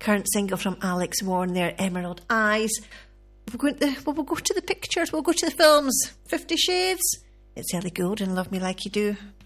current single from Alex Warren there, Emerald Eyes. We'll go to the pictures, we'll go to the films. 50 Shades, it's Ellie Goulding, Love Me Like You Do.